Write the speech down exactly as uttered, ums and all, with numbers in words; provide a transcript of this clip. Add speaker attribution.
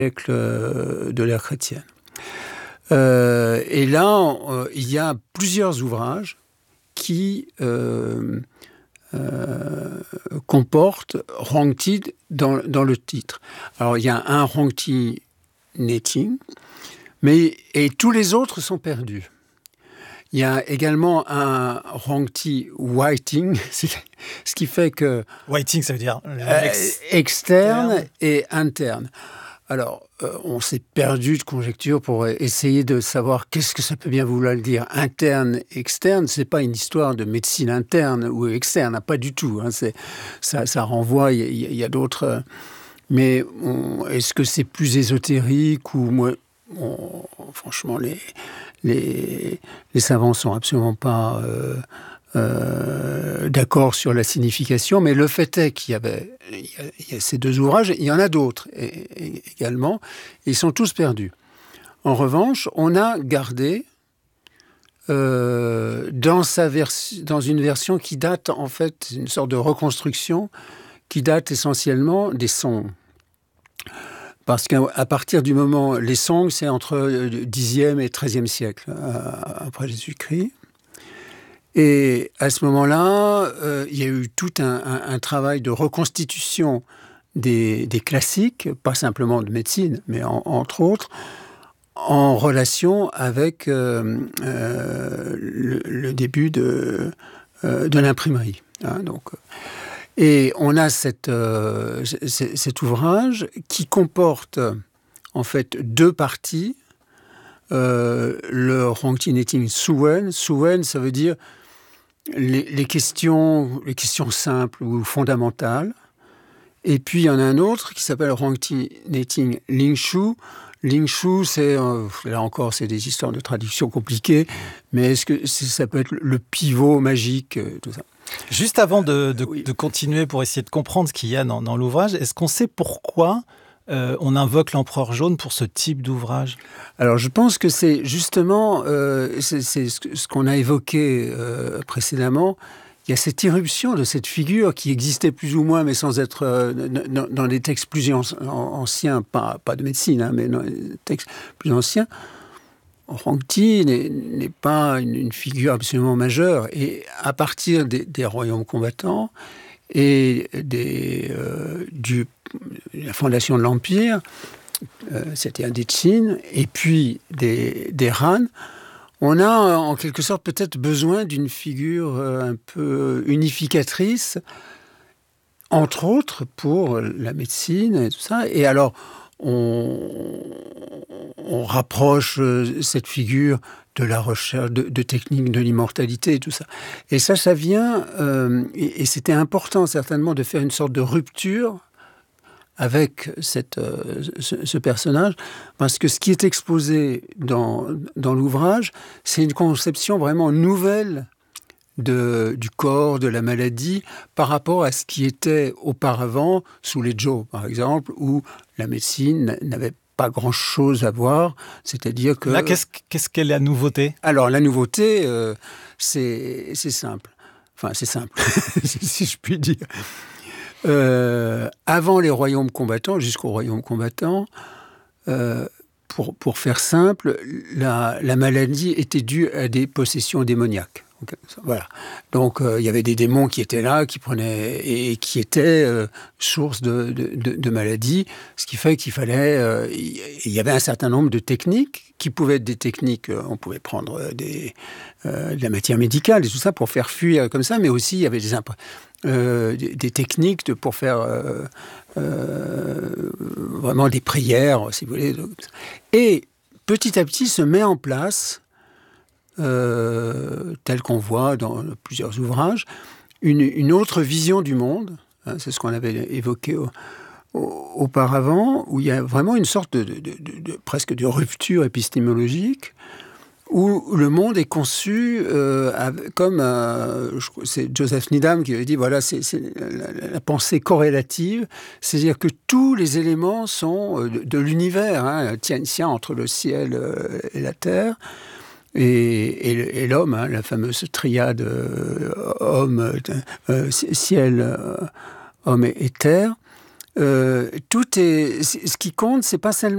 Speaker 1: siècle de l'ère chrétienne. Euh, et là, euh, il y a plusieurs ouvrages qui euh, euh, comportent Huangti dans, dans le titre. Alors, il y a un Huangti Neting, mais et tous les autres sont perdus. Il y a également un Huangti Weiting, ce qui fait que...
Speaker 2: Weiting, ça veut dire
Speaker 1: euh, externe, externe et interne. Alors, euh, on s'est perdu de conjecture pour essayer de savoir qu'est-ce que ça peut bien vouloir dire. Interne, externe, c'est pas une histoire de médecine interne ou externe, pas du tout. Hein, c'est, ça, ça renvoie, il y, y, y a d'autres... Mais on, est-ce que c'est plus ésotérique ou... Moi, on, franchement, les, les, les savants sont absolument pas... Euh, Euh, d'accord sur la signification, mais le fait est qu'il y avait il y a, il y a ces deux ouvrages, il y en a d'autres et, et, également, ils sont tous perdus. En revanche, on a gardé euh, dans, sa vers- dans une version qui date en fait, une sorte de reconstruction qui date essentiellement des Song. Parce qu'à partir du moment, les Song, c'est entre le dixième et treizième siècle après Jésus-Christ. Et à ce moment-là, euh, il y a eu tout un, un, un travail de reconstitution des, des classiques, pas simplement de médecine, mais en, entre autres, en relation avec euh, euh, le, le début de, euh, de l'imprimerie. Hein, donc, et on a cette, euh, c- cet ouvrage qui comporte en fait deux parties. Euh, le Huangti Neting Suwen, Suwen, ça veut dire Les, les, questions, les questions simples ou fondamentales. Et puis, il y en a un autre qui s'appelle Huangti Neting Lingshu. Lingshu, c'est, euh, là encore, c'est des histoires de traduction compliquées, mais est-ce que c'est, ça peut être le pivot magique, euh, tout ça.
Speaker 2: Juste avant de, de,
Speaker 1: oui.
Speaker 2: de continuer pour essayer de comprendre ce qu'il y a dans, dans l'ouvrage, est-ce qu'on sait pourquoi Euh, on invoque l'empereur jaune pour ce type d'ouvrage?
Speaker 1: Alors, je pense que c'est justement euh, c'est, c'est ce qu'on a évoqué euh, précédemment. Il y a cette irruption de cette figure qui existait plus ou moins, mais sans être euh, dans, dans des textes plus anciens, pas, pas de médecine, hein, mais dans des textes plus anciens. Huangti n'est, n'est pas une, une figure absolument majeure. Et à partir des, des royaumes combattants et des, euh, du, la fondation de l'Empire, euh, c'était un des Qin, et puis des, des Han, on a en quelque sorte peut-être besoin d'une figure un peu unificatrice, entre autres pour la médecine et tout ça. Et alors, on, on rapproche cette figure de la recherche, de, de techniques de l'immortalité et tout ça. Et ça, ça vient, euh, et, et c'était important certainement de faire une sorte de rupture avec cette, euh, ce, ce personnage, parce que ce qui est exposé dans, dans l'ouvrage, c'est une conception vraiment nouvelle de, du corps, de la maladie, par rapport à ce qui était auparavant sous les Zhou, par exemple, où la médecine n'avait pas grand-chose à voir, c'est-à-dire que...
Speaker 2: Là, qu'est-ce, qu'est-ce qu'est la nouveauté?
Speaker 1: Alors, la nouveauté, euh, c'est, c'est simple. Enfin, c'est simple, si je puis dire. Euh, avant les royaumes combattants, jusqu'aux royaumes combattants, euh, pour, pour faire simple, la, la maladie était due à des possessions démoniaques. Okay, voilà. Donc euh, il y avait des démons qui étaient là, qui prenaient et qui étaient euh, source de, de, de, de maladies, ce qui fait qu'il fallait, euh, il y avait un certain nombre de techniques qui pouvaient être des techniques, euh, on pouvait prendre des, euh, de la matière médicale et tout ça pour faire fuir comme ça, mais aussi il y avait des imp- Euh, des, des techniques de, pour faire euh, euh, vraiment des prières, si vous voulez. Et petit à petit se met en place, euh, tel qu'on voit dans plusieurs ouvrages, une, une autre vision du monde. Hein, c'est ce qu'on avait évoqué au, au, auparavant, où il y a vraiment une sorte de, de, de, de, de presque de rupture épistémologique, où le monde est conçu euh, comme, euh, c'est Joseph Needham qui avait dit, voilà, c'est, c'est la, la pensée corrélative, c'est-à-dire que tous les éléments sont de, de l'univers, hein, tient entre le ciel et la terre, et, et, et l'homme, hein, la fameuse triade euh, homme, euh, ciel, euh, homme et, et terre. Euh, tout est, ce qui compte, c'est pas seulement